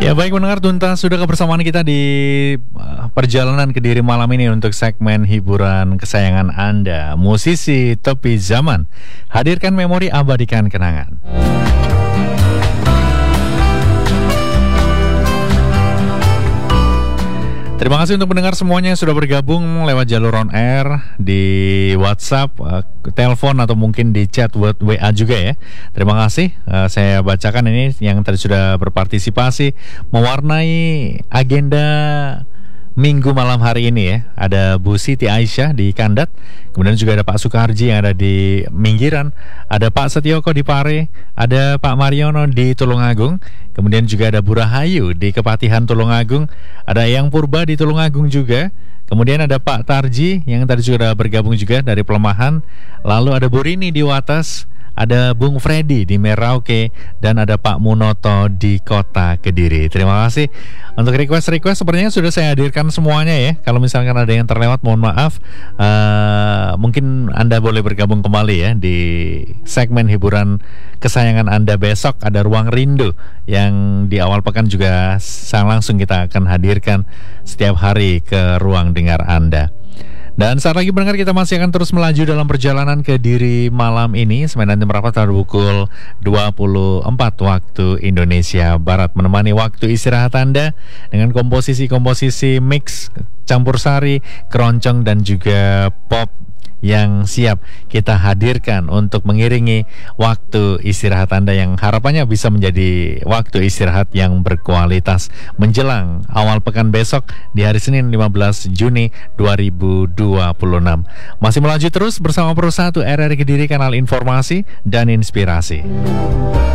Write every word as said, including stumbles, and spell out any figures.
Ya baik pendengar, tuntas sudah kebersamaan kita di uh, perjalanan Kediri malam ini untuk segmen hiburan kesayangan Anda, musisi tepi zaman. Hadirkan memori, abadikan kenangan. Terima kasih untuk pendengar semuanya yang sudah bergabung lewat jalur on air di WhatsApp, uh, telepon atau mungkin di chat W A juga ya. Terima kasih. Uh, saya bacakan ini yang tadi sudah berpartisipasi mewarnai agenda Minggu malam hari ini ya. Ada Bu Siti Aisyah di Kandat, kemudian juga ada Pak Sukarji yang ada di Minggiran, ada Pak Setioko di Pare, ada Pak Mariono di Tulungagung, kemudian juga ada Bu Rahayu di Kepatihan Tulungagung, ada Yang Purba di Tulungagung juga, kemudian ada Pak Tarji yang tadi sudah bergabung juga dari Pelemahan, lalu ada Bu Rini di Wates, ada Bung Freddy di Merauke, dan ada Pak Munoto di Kota Kediri. Terima kasih untuk request-request. Sepertinya sudah saya hadirkan semuanya ya. Kalau misalkan ada yang terlewat, mohon maaf. uh, Mungkin Anda boleh bergabung kembali ya di segmen hiburan kesayangan Anda. Besok ada Ruang Rindu yang di awal pekan juga sang langsung kita akan hadirkan setiap hari ke ruang dengar Anda. Dan saat lagi pendengar, kita masih akan terus melaju dalam perjalanan Kediri malam ini. Sampai nanti merapat pada pukul dua puluh empat waktu Indonesia Barat, menemani waktu istirahat Anda dengan komposisi-komposisi mix, campur sari, keroncong dan juga pop yang siap kita hadirkan untuk mengiringi waktu istirahat Anda yang harapannya bisa menjadi waktu istirahat yang berkualitas menjelang awal pekan besok di hari Senin lima belas Juni dua ribu dua puluh enam. Masih melaju terus bersama Pro satu R R I Kediri, kanal informasi dan inspirasi.